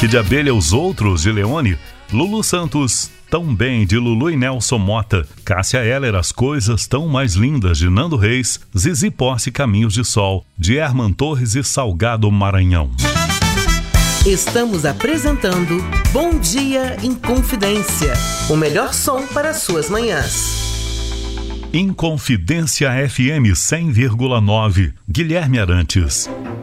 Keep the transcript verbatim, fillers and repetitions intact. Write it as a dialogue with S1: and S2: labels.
S1: Que de Abelha os Outros, de Leone. Lulu Santos, Tão Bem, de Lulu e Nelson Mota. Cássia Eller, As Coisas Tão Mais Lindas, de Nando Reis. Zizi Posse, Caminhos de Sol, de Herman Torres e Salgado Maranhão.
S2: Estamos apresentando Bom Dia Inconfidência, o melhor som para suas manhãs.
S1: Inconfidência F M cem vírgula nove, Guilherme Arantes.